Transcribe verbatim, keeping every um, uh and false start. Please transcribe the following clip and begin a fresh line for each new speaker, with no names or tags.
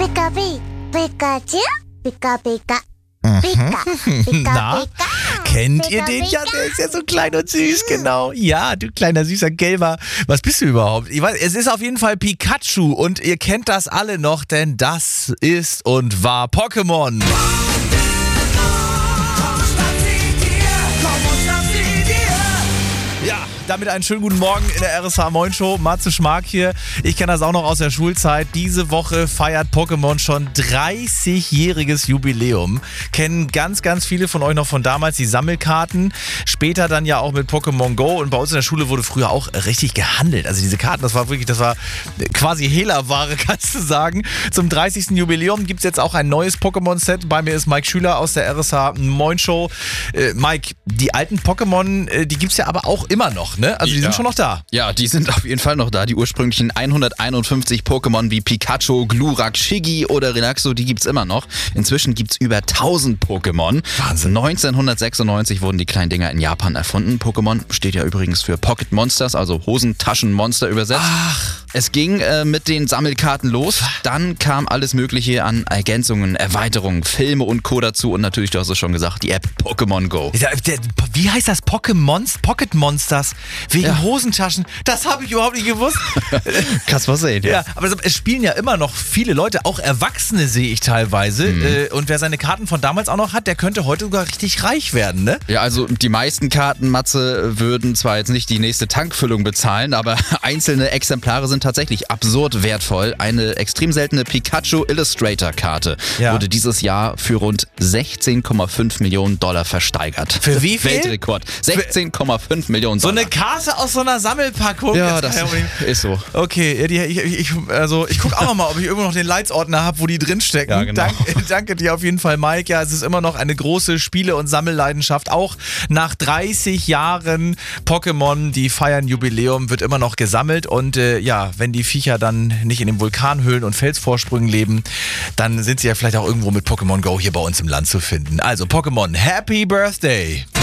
Pika, Pikachu, Pika, Pika.
Mhm.
Pika, Pika,
Na,
Pika.
kennt ihr
Pika,
den? Ja,
Pika.
der ist ja so klein und süß, genau. Ja, du kleiner süßer Gelber. Was bist du überhaupt? Ich weiß, es ist auf jeden Fall Pikachu und ihr kennt das alle noch, denn das ist und war Pokémon. Ja, damit einen schönen guten Morgen in der R S H Moin Show. Matze Schmark hier. Ich kenne das auch noch aus der Schulzeit. Diese Woche feiert Pokémon schon dreißigjähriges Jubiläum. Kennen ganz, ganz viele von euch noch von damals die Sammelkarten. Später dann ja auch mit Pokémon Go. Und bei uns in der Schule wurde früher auch richtig gehandelt. Also diese Karten, das war wirklich, das war quasi Hehlerware, kannst du sagen. Zum dreißigsten Jubiläum gibt es jetzt auch ein neues Pokémon-Set. Bei mir ist Mike Schüler aus der R S H Moin Show. Äh, Mike, die alten Pokémon, äh, die gibt es ja aber auch immer noch, ne? Also die
Ja.
sind schon noch da.
Ja, die sind auf jeden Fall noch da. Die ursprünglichen hunderteinundfünfzig Pokémon wie Pikachu, Glurak, Shiggy oder Relaxo, die gibt's immer noch. Inzwischen gibt's über tausend Pokémon.
Wahnsinn.
neunzehnhundertsechsundneunzig wurden die kleinen Dinger in Japan erfunden. Pokémon steht ja übrigens für Pocket Monsters, also Hosentaschenmonster übersetzt.
Ach.
Es ging äh, mit den Sammelkarten los. Dann kam alles Mögliche an Ergänzungen, Erweiterungen, Filme und Co. dazu. Und natürlich, du hast es schon gesagt, die App Pokémon Go.
Der, der, wie heißt das? Pokémon? Pocket Monsters? Wegen
Ja.
Hosentaschen? Das habe ich überhaupt nicht gewusst.
Kannst was sehen,
Ja, aber es spielen ja immer noch viele Leute, auch Erwachsene sehe ich teilweise. Äh, Und wer seine Karten von damals auch noch hat, der könnte heute sogar richtig reich werden, ne?
Ja, also die meisten Karten, Matze, würden zwar jetzt nicht die nächste Tankfüllung bezahlen, aber einzelne Exemplare sind tatsächlich absurd wertvoll. Eine extrem seltene Pikachu Illustrator Karte
Ja.
wurde dieses Jahr für rund sechzehn Komma fünf Millionen Dollar versteigert.
Für wie viel?
Weltrekord. sechzehn Komma fünf Millionen
So
Dollar.
eine Karte aus so einer Sammelpackung.
ja,
Jetzt
das
kann ich auch-
ist so.
Okay, ja, die, ich, ich, also ich gucke auch noch mal, ob ich irgendwo noch den Leitsordner habe, wo die drinstecken.
Ja, genau.
Dank, danke dir auf jeden Fall, Mike. Ja, es ist immer noch eine große Spiele- und Sammelleidenschaft. Auch nach dreißig Jahren Pokémon, die feiern Jubiläum, wird immer noch gesammelt. Und äh, ja, wenn die Viecher dann nicht in den Vulkanhöhlen und Felsvorsprüngen leben, dann sind sie ja vielleicht auch irgendwo mit Pokémon Go hier bei uns im Land zu finden. Also Pokémon, Happy Birthday!